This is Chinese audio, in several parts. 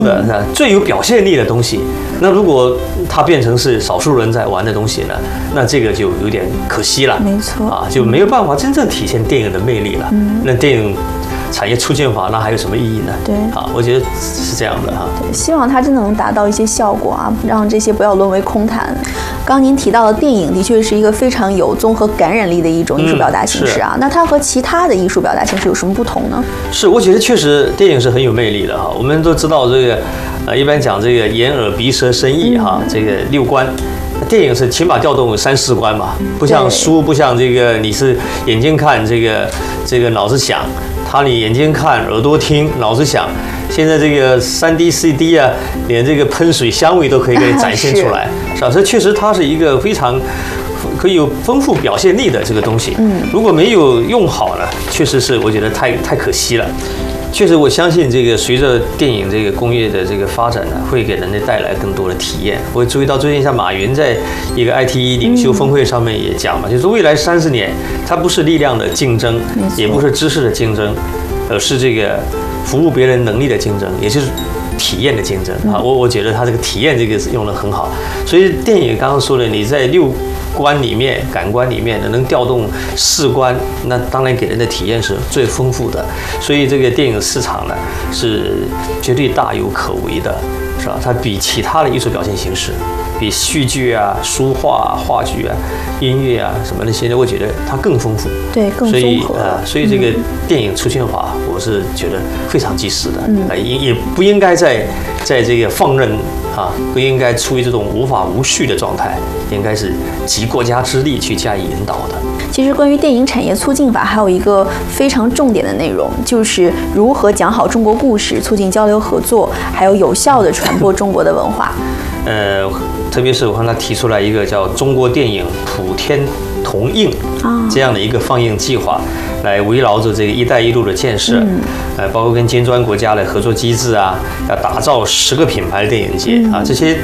最有表现力的东西。那如果它变成是少数人在玩的东西呢，那这个就有点可惜了。 没错啊，就没有办法真正体现电影的魅力了。那电影产业促进法那还有什么意义呢？ 对， 啊，我觉得是这样的哈。 对，希望它真的能达到一些效果啊，让这些不要沦为空谈。刚刚您提到的电影的确是一个非常有综合感染力的一种艺术表达形式啊，那它和其他的艺术表达形式有什么不同呢？ 是，我觉得确实电影是很有魅力的哈。我们都知道这个，一般讲这个眼耳鼻舌身意哈，这个六官。电影是起码调动3、4关嘛，不像书，不像这个你是眼睛看这个脑子想，它你眼睛看耳朵听脑子想。现在这个3D、4D 啊，连这个喷水香味都可以给你展现出来，是吧？所以确实它是一个非常可以有丰富表现力的这个东西。如果没有用好呢，确实是我觉得太可惜了。确实，我相信这个随着电影这个工业的这个发展呢，会给人类带来更多的体验。我注意到最近像马云在一个 IT 领袖峰会上面也讲嘛，就是未来30年，它不是力量的竞争，也不是知识的竞争，而是这个服务别人能力的竞争，也就是体验的竞争啊。我觉得他这个体验这个用得很好。所以电影刚刚说的，你在6关里面、感官里面能调动4关，那当然给人的体验是最丰富的。所以这个电影市场呢是绝对大有可为的，是吧？它比其他的艺术表现形式，比戏剧啊、书画、话剧啊、音乐啊什么那些，我觉得它更丰富， 对，更综合。 所以这个电影出现法，我是觉得非常及时的，也不应该在这个放任。不应该处于这种无法无序的状态，应该是集国家之力去加以引导的。 其实关于电影产业促进法还有一个非常重点的内容，就是如何讲好中国故事，促进交流合作，还有有效地传播中国的文化。 特别是我看他提出来一个叫中国电影普天同映这样的一个放映计划，来围绕着这个“一带一路”的建设，包括跟金砖国家的合作机制啊，要打造10个品牌的电影节啊，这些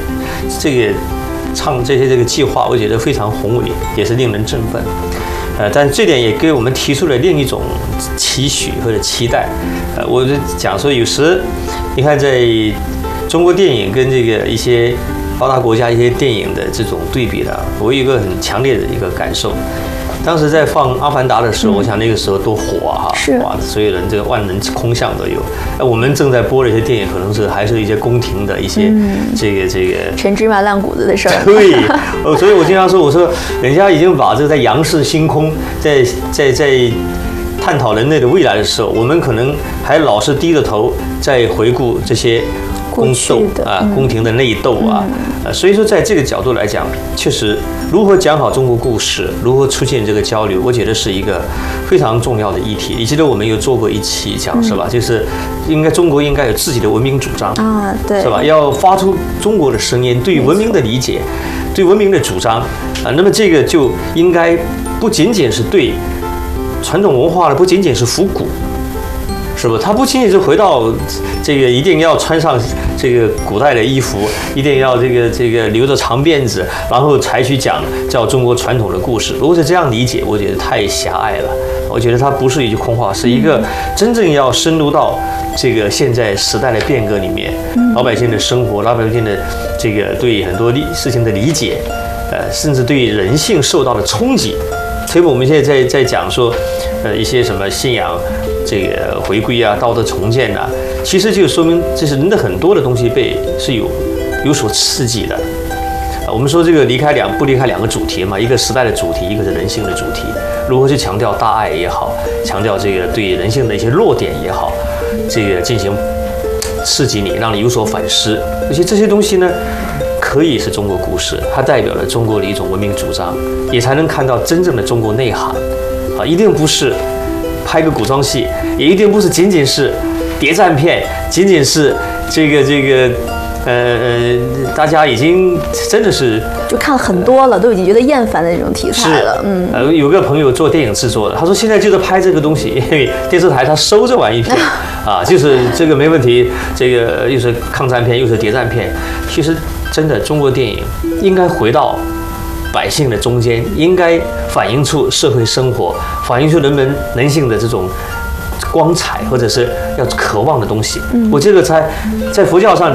这个计划，我觉得非常宏伟，也是令人振奋。但这点也给我们提出了另一种期许或者期待。我就讲说，有时你看，在中国电影跟这个一些发达国家一些电影的这种对比呢，我有一个很强烈的一个感受。当时在放《阿凡达》的时候，我想那个时候多火啊！哇，所有人这个万人空巷都有。我们正在播的一些电影，可能是还是一些宫廷的一些这个陈芝麻烂谷子的事儿。 对，所以我经常说，我说人家已经把这个在仰视星空，在探讨人类的未来的时候，我们可能还老是低着头在回顾这些宫斗啊、宫廷的内斗啊。所以说，在这个角度来讲，确实如何讲好中国故事，如何出现这个交流，我觉得是一个非常重要的议题。你记得我们有做过一期讲是吧？就是中国应该有自己的文明主张啊，对， 是吧？要发出中国的声音，对文明的理解，对文明的主张啊。那么这个就应该不仅仅是对传统文化的，不仅仅是复古。是不？他不仅仅是回到这个一定要穿上这个古代的衣服，一定要这个留着长辫子，然后才去讲叫中国传统的故事。如果是这样理解，我觉得太狭隘了。我觉得它不是一句空话，是一个真正要深入到这个现在时代的变革里面，老百姓的生活，老百姓的这个对很多事情的理解，甚至对人性受到的冲击。所以我们现在在讲说，一些什么信仰。这个回归啊，道德重建啊，其实就说明这是人的很多的东西是有所刺激的。我们说这个不离开两个主题嘛，一个时代的主题，一个是人性的主题。如何去强调大爱也好，强调这个对人性的一些弱点也好，这个进行刺激你，让你有所反思。而且这些东西呢，可以是中国故事，它代表了中国的一种文明主张，也才能看到真正的中国内涵。一定不是拍个古装戏，也一定不是仅仅是谍战片，仅仅是这个大家已经真的是就看了很多了，都已经觉得厌烦的那种题材了。 有个朋友做电影制作的，他说现在就是拍这个东西，因为电视台他收这玩意片啊，就是这个没问题，这个又是抗战片又是谍战片。其实真的中国电影应该回到百姓的中间，应该反映出社会生活，反映出人性的这种光彩，或者是要渴望的东西。我这个在佛教上